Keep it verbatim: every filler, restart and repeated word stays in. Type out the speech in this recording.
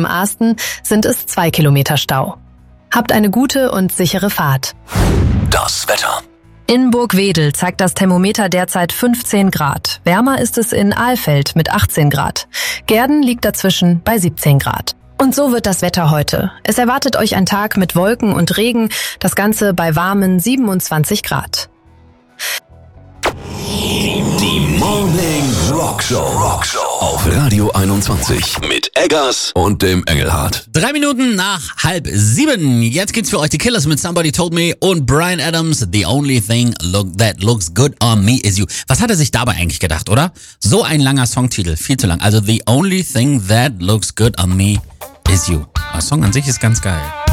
Ahsten sind es zwei Kilometer Stau. Habt eine gute und sichere Fahrt. Das Wetter. In Burgwedel zeigt das Thermometer derzeit fünfzehn Grad. Wärmer ist es in Alfeld mit achtzehn Grad. Gehrden liegt dazwischen bei siebzehn Grad. Und so wird das Wetter heute. Es erwartet euch ein Tag mit Wolken und Regen, das Ganze bei warmen siebenundzwanzig Grad. Die Morning Rock Show. Rock Show auf Radio einundzwanzig mit Eggers und dem Engelhardt. Drei Minuten nach halb sieben. Jetzt geht's für euch die Killers mit Somebody Told Me und Bryan Adams. The only thing look, that looks good on me is you. Was hat er sich dabei eigentlich gedacht, oder? So ein langer Songtitel, viel zu lang. Also The only thing that looks good on me is you. Der Song an sich ist ganz geil.